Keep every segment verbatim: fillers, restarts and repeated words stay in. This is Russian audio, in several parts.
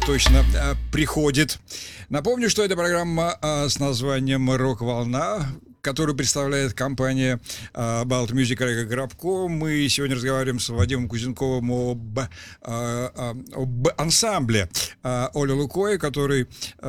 Точно э, приходит. Напомню, что это программа э, с названием «Рок-волна», которую представляет компания э, Balt Music Олега Грабко. Мы сегодня разговариваем с Вадимом Кузенковым об, э, э, об ансамбле э, Оли Лукоя, который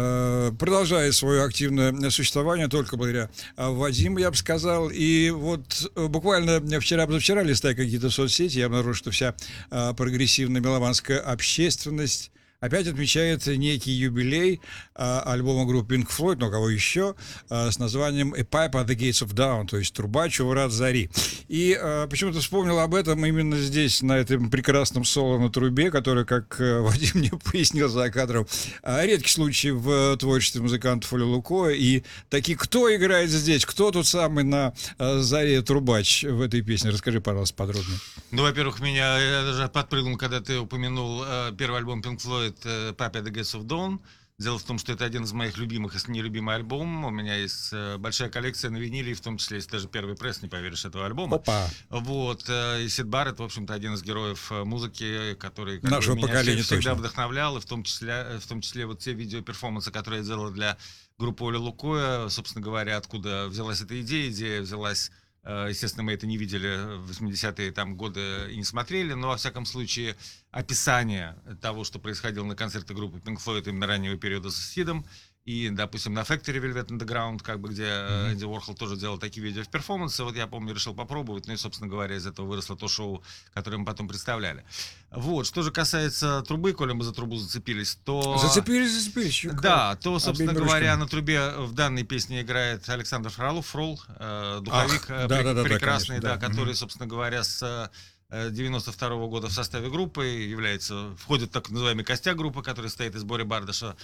э, продолжает свое активное существование только благодаря э, Вадиму, я бы сказал. И вот э, буквально вчера-позавчера, листая какие-то соцсети, я обнаружил, что вся э, прогрессивная меломанская общественность опять отмечает некий юбилей а, альбома группы Pink Floyd, но кого еще, а, с названием «A Pipe at the Gates of Dawn», то есть «Трубач у врат зари». И а, почему-то вспомнил об этом именно здесь, на этом прекрасном соло на трубе, который, как а, Вадим мне пояснил за кадром, а, редкий случай в творчестве музыкантов Оли Лукоя. И таки, кто играет здесь, кто тот самый на а, заре трубач в этой песне? Расскажи, пожалуйста, подробнее. Ну, во-первых, меня я даже подпрыгнул, когда ты упомянул э, первый альбом Pink Floyd э, «Pipe at the Gates of Dawn». Дело в том, что это один из моих любимых, если не любимый альбом. У меня есть э, большая коллекция на виниле, в том числе есть даже первый пресс, не поверишь, этого альбома. Опа. Вот. Э, и Сид Барретт, в общем-то, один из героев э, музыки, который как нашего бы, меня поколения всегда точно вдохновлял, и в том числе, в том числе вот те видеоперформансы, которые я делал для группы Оли Лукоя, собственно говоря, откуда взялась эта идея. Идея взялась... Естественно, мы это не видели в восьмидесятые там годы и не смотрели, но, во всяком случае, описание того, что происходило на концерте группы Pink Floyd именно раннего периода с Сидом, и, допустим, на Factory Velvet Underground, как бы, где mm-hmm. Энди Уорхол тоже делал такие видео в перформансы, вот я помню, решил попробовать, ну и, собственно говоря, из этого выросло то шоу, которое мы потом представляли. Вот, что же касается трубы, коли мы за трубу зацепились, то... Зацепились, зацепились. Да, то, собственно говоря, на трубе в данной песне играет Александр Фролов, Фрол, э, духовик Ах, да, пр- да, да, прекрасный, да, конечно, да, который, mm-hmm. собственно говоря, с... девяносто второго года в составе группы является, входит так называемый костяк группы, который состоит из Бори Бардаша,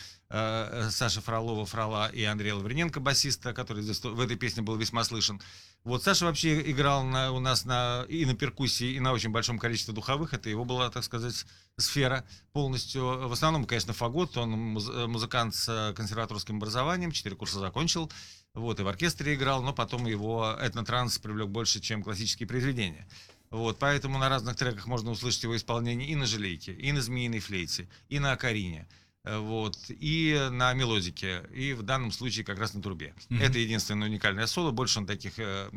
э, Саши Фролова, Фрола и Андрея Лавриненко, басиста, который здесь, в этой песне был весьма слышен. Вот Саша вообще играл на, у нас на, и на перкуссии, и на очень большом количестве духовых. Это его была, так сказать, сфера полностью. В основном, конечно, фагот. Он муз, музыкант с консерваторским образованием, четыре курса закончил. Вот, и в оркестре играл, но потом его этнотранс привлек больше, чем классические произведения. Вот, поэтому на разных треках можно услышать его исполнение и на желейке, и на змеиной флейте, и на окарине, вот, и на мелодике, и в данном случае как раз на трубе. Mm-hmm. Это единственное уникальное соло, больше он таких э,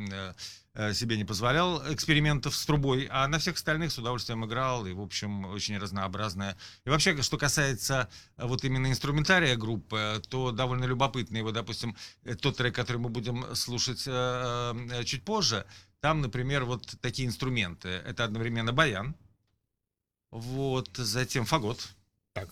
э, себе не позволял экспериментов с трубой, а на всех остальных с удовольствием играл, и, в общем, очень разнообразное. И вообще, что касается вот именно инструментария группы, то довольно любопытно его, допустим, тот трек, который мы будем слушать э, э, чуть позже. Там, например, вот такие инструменты. Это одновременно баян, вот, затем фагот. Так.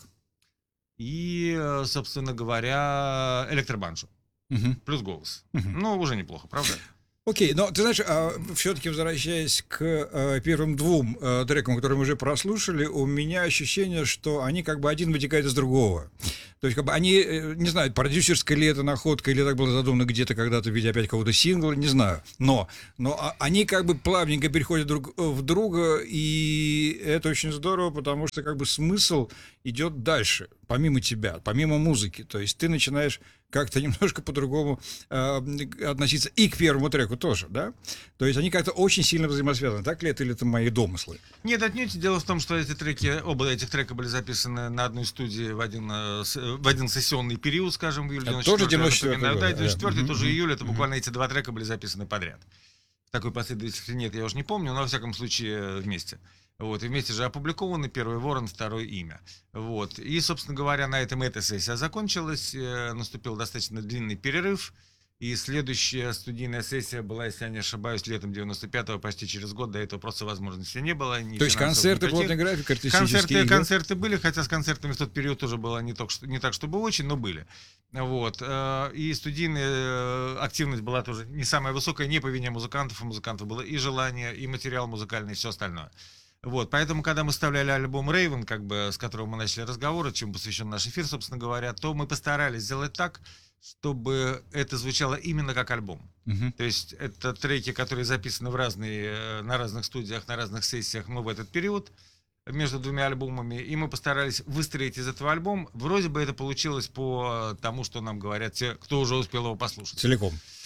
И, собственно говоря, электробанджо. Угу. Плюс голос. Угу. Ну, уже неплохо, правда? Окей, но ты знаешь, а, все-таки возвращаясь к а, первым двум а, трекам, которые мы уже прослушали, у меня ощущение, что они как бы один вытекает из другого. То есть, как бы они, не знаю, продюсерская ли это находка, или так было задумано где-то когда-то в виде опять какого-то сингла, не знаю. Но, но они как бы плавненько переходят друг в друга, и это очень здорово, потому что как бы смысл идет дальше, помимо тебя, помимо музыки. То есть ты начинаешь как-то немножко по-другому э, относиться и к первому треку тоже, да? То есть они как-то очень сильно взаимосвязаны. Так ли это, или это мои домыслы? Нет, отнюдь. Дело в том, что эти треки, оба этих трека были записаны на одной студии в один, в один сессионный период, скажем, в июле девяносто четвёртого. Тоже девяносто четвёртый. Да, девяносто четвёртый, тоже mm-hmm. июль. Это mm-hmm. буквально эти два трека были записаны подряд. Такой последовательности нет, я уже не помню, но во всяком случае вместе. Вот, и вместе же опубликованы, первый Ворон, второй Имя. Вот. И, собственно говоря, на этом эта сессия закончилась, наступил достаточно длинный перерыв, и следующая студийная сессия была, если я не ошибаюсь, летом девяносто пятого, почти через год, до этого просто возможности не было. То есть концерты, никаких. Плотный график, артистические концерты, концерты были, хотя с концертами в тот период тоже было не так, не так чтобы очень, но были. Вот. И студийная активность была тоже не самая высокая, не по вине музыкантов, у музыкантов было и желание, и материал музыкальный, и все остальное. Вот, поэтому, когда мы вставляли альбом Raven, как бы, с которого мы начали разговор, чем посвящен наш эфир, собственно говоря, то мы постарались сделать так, чтобы это звучало именно как альбом. Uh-huh. То есть это треки, которые записаны в разные, на разных студиях, на разных сессиях, но в этот период между двумя альбомами, и мы постарались выстроить из этого альбом. Вроде бы это получилось по тому, что нам говорят те, кто уже успел его послушать. Целиком.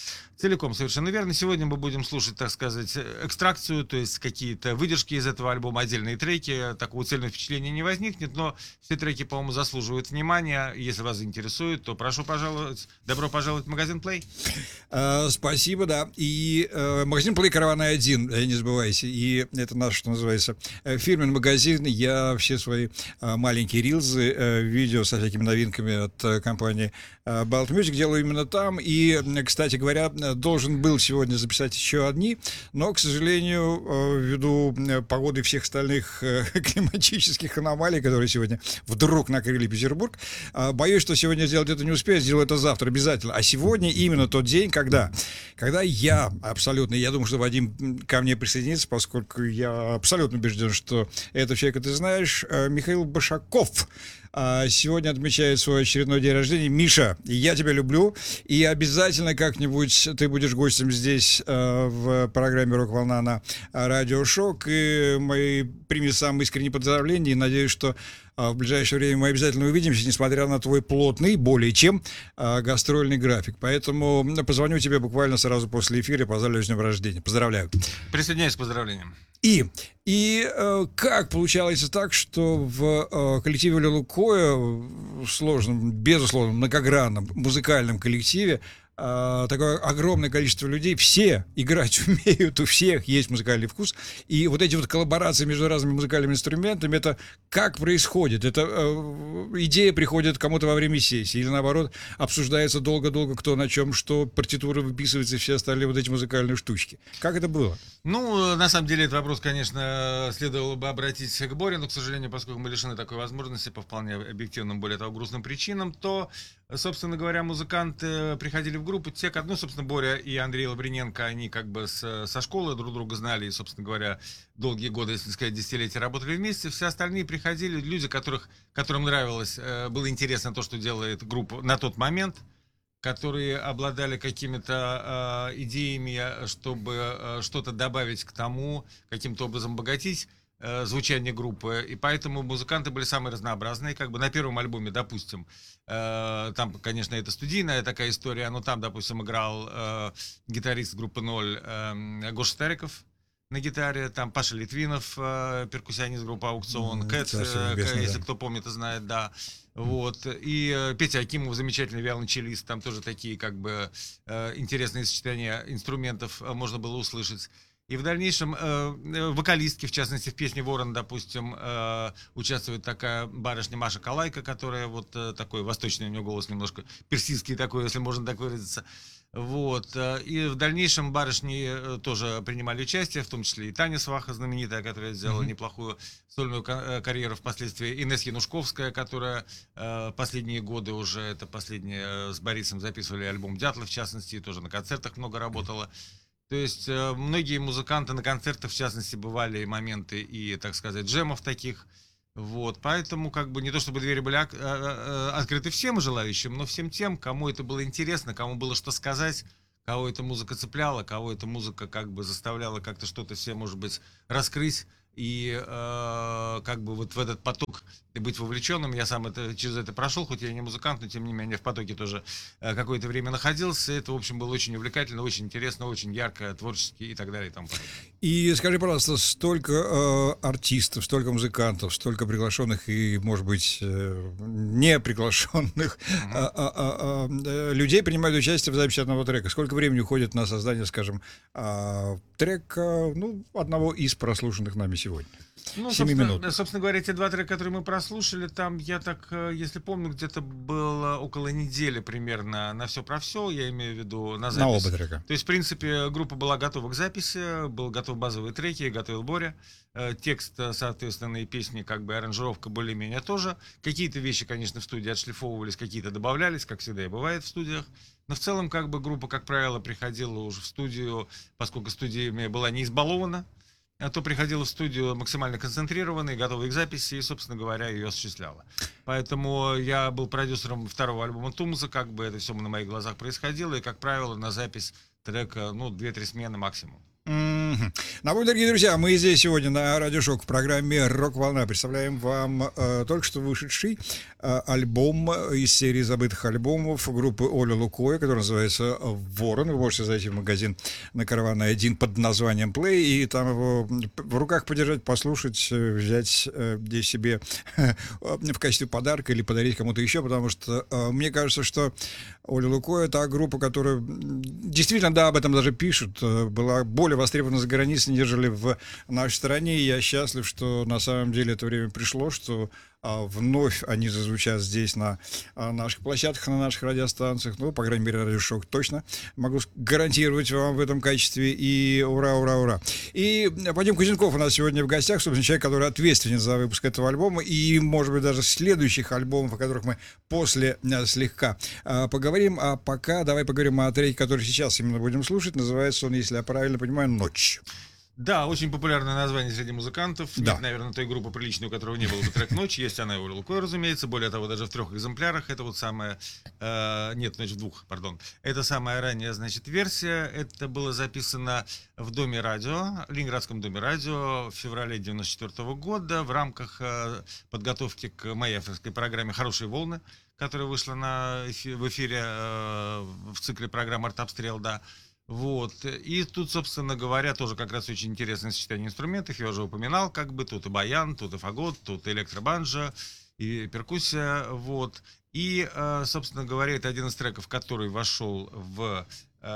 Целиком, совершенно верно. Сегодня мы будем слушать, так сказать, экстракцию, то есть какие-то выдержки из этого альбома, отдельные треки. Такого цельного впечатления не возникнет, но все треки, по-моему, заслуживают внимания. Если вас заинтересует, то прошу пожаловать. Добро пожаловать в магазин Play. Uh, спасибо, да. И uh, магазин Play Каравана один, не забывайте. И это наш, что называется, фирменный магазин. Я все свои uh, маленькие рилзы, uh, видео со всякими новинками от uh, компании uh, Balt Music делаю именно там. И, кстати говоря, должен был сегодня записать еще одни, но, к сожалению, ввиду погоды и всех остальных климатических аномалий, которые сегодня вдруг накрыли Петербург, боюсь, что сегодня сделать это не успею, сделаю это завтра обязательно. А сегодня именно тот день, когда, когда я абсолютно, я думаю, что Вадим ко мне присоединится, поскольку я абсолютно убежден, что этот человек, ты знаешь, Михаил Башаков сегодня отмечает свой очередной день рождения. Миша, я тебя люблю, и обязательно как-нибудь ты будешь гостем здесь э, в программе «Рок-волна» на Радио Шок, и мои прими самые искренние поздравления, и надеюсь, что э, в ближайшее время мы обязательно увидимся, несмотря на твой плотный, более чем, э, гастрольный график. Поэтому позвоню тебе буквально сразу после эфира, поздравляю с днем рождения. Поздравляю. Присоединяюсь к поздравлениям. И, и э, как получалось так, что в э, коллективе Лилукоя, в сложном, безусловно, многогранном музыкальном коллективе, э, такое огромное количество людей, все играть умеют, у всех есть музыкальный вкус, и вот эти вот коллаборации между разными музыкальными инструментами, это как происходит? Это э, идея приходит кому-то во время сессии, или наоборот, обсуждается долго-долго, кто на чем, что, партитура выписывается и все остальные вот эти музыкальные штучки. Как это было? Ну, на самом деле, этот вопрос, конечно, следовало бы обратить к Боре, но, к сожалению, поскольку мы лишены такой возможности по вполне объективным, более того, грустным причинам, то, собственно говоря, музыканты приходили в группу, те, как, ну, собственно, Боря и Андрей Лавриненко, они как бы с, со школы друг друга знали и, собственно говоря, долгие годы, если сказать, десятилетия работали вместе. Все остальные приходили, люди, которых, которым нравилось, было интересно то, что делает группа на тот момент, которые обладали какими-то э, идеями, чтобы э, что-то добавить к тому, каким-то образом обогатить э, звучание группы. И поэтому музыканты были самые разнообразные. Как бы на первом альбоме, допустим, э, там, конечно, это студийная такая история, но там, допустим, играл э, гитарист группы «Ноль» э, Гоша Стариков на гитаре, там Паша Литвинов, э, перкуссионист группы «Аукцион», mm, Кэт, э, если да. кто помнит и знает, да. Вот. И э, Петя Акимов, замечательный виолончелист, там тоже такие как бы э, интересные сочетания инструментов э, можно было услышать. И в дальнейшем э, вокалистки, в частности, в песне «Ворон», допустим, э, участвует такая барышня Маша Калайка, которая вот э, такой восточный, у нее голос немножко персидский такой, если можно так выразиться. Вот. И в дальнейшем барышни тоже принимали участие, в том числе и Таня Сваха, знаменитая, которая сделала mm-hmm. неплохую сольную карьеру впоследствии, Инесс Янушковская, которая э, последние годы уже, это последние с Борисом записывали альбом «Дятлов», в частности, тоже на концертах много работала. То есть э, многие музыканты на концертах, в частности, бывали моменты и, так сказать, джемов таких. Вот, поэтому как бы не то чтобы двери были открыты всем желающим, но всем тем, кому это было интересно, кому было что сказать, кого эта музыка цепляла, кого эта музыка как бы заставляла как-то что-то все, может быть, раскрыть и э, как бы вот в этот поток быть вовлеченным. Я сам это, через это прошел, хоть я не музыкант, но тем не менее в потоке тоже э, какое-то время находился. Это, в общем, было очень увлекательно, очень интересно, очень ярко, творчески и так далее. И, тому подобное. И скажи, пожалуйста, столько э, артистов, столько музыкантов, столько приглашенных и, может быть, э, не приглашенных mm-hmm. э, э, э, э, людей принимают участие в записи одного трека. Сколько времени уходит на создание, скажем, э, трека, ну, одного из прослушанных нами сегодня? Ну, собственно, собственно говоря, те два трека, которые мы прослушали, там, я так, если помню, где-то было около недели примерно на все про все, я имею в виду на запись. На оба трека. То есть, в принципе, группа была готова к записи, был готов базовые треки, готовил Боря. Текст, соответственно, и песни, как бы аранжировка более-менее тоже. Какие-то вещи, конечно, в студии отшлифовывались, какие-то добавлялись, как всегда и бывает в студиях. Но в целом, как бы, группа, как правило, приходила уже в студию, поскольку студия была не избалована, а то приходила в студию максимально концентрированной, готовой к записи и, собственно говоря, ее осуществляла. Поэтому я был продюсером второго альбома «Тумза», как бы это все на моих глазах происходило, и, как правило, на запись трека, ну, две-три смены максимум. Mm-hmm. Напомню, дорогие друзья, мы здесь сегодня на Радиошок в программе «Рок-волна» представляем вам э, только что вышедший э, альбом из серии забытых альбомов группы Оли Лукоя, который называется «Ворон». Вы можете зайти в магазин на Караванной один под названием Play и там его в руках подержать, послушать, взять э, здесь себе э, в качестве подарка или подарить кому-то еще, потому что э, мне кажется, что Оля Лукоя — та группа, которая действительно, да, об этом даже пишут, была более востребована за границей, нежели в нашей стране. И я счастлив, что на самом деле это время пришло, что а, вновь они зазвучат здесь на а, наших площадках, на наших радиостанциях. Ну, по крайней мере, Радиошок точно могу гарантировать вам в этом качестве. И ура, ура, ура. И Вадим Кузенков у нас сегодня в гостях, собственно, человек, который ответственен за выпуск этого альбома и, может быть, даже следующих альбомов, о которых мы после а, слегка а, поговорим. А пока давай поговорим о треке, который сейчас именно будем слушать. Называется он, если я правильно понимаю, «Ночь». Да, очень популярное название среди музыкантов. Да. Нет, наверное, той группы приличной, у которого не было бы трек «Ночь». Есть она и у Лукоя, разумеется. Более того, даже в трех экземплярах. Это вот самая... Э, нет, значит, в двух, пардон. Это самая ранняя, значит, версия. Это было записано в Доме радио, в Ленинградском Доме радио в феврале девяносто четвёртого года в рамках э, подготовки к моей авторской программе «Хорошие волны», которая вышла на эфи- в эфире э, в цикле программы «Артобстрел», да. Вот. И тут, собственно говоря, тоже как раз очень интересное сочетание инструментов. Я уже упоминал, как бы, тут и баян, тут и фагот, тут и электробанджо, и перкуссия, вот. И, собственно говоря, это один из треков, который вошел в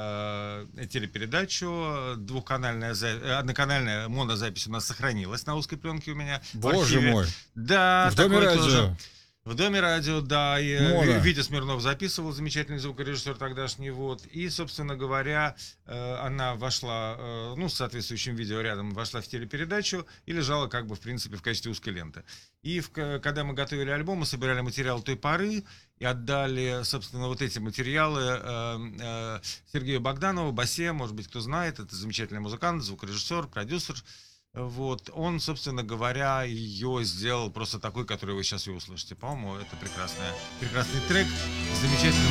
э, телепередачу. Двухканальная, одноканальная монозапись у нас сохранилась на узкой пленке у меня. Боже мой! Да, в Доме радио. Тоже. В Доме радио, да, и Мода. Витя Смирнов записывал, замечательный звукорежиссер тогдашний, вот, и, собственно говоря, она вошла, ну, с соответствующим видео рядом, вошла в телепередачу и лежала, как бы, в принципе, в качестве узкой ленты. И в, когда мы готовили альбом, мы собирали материал той поры и отдали, собственно, вот эти материалы э, э, Сергею Богданову, басе, может быть, кто знает, это замечательный музыкант, звукорежиссер, продюсер. Вот, он, собственно говоря, ее сделал просто такой, который вы сейчас и услышите. По-моему, это прекрасная, прекрасный трек, замечательный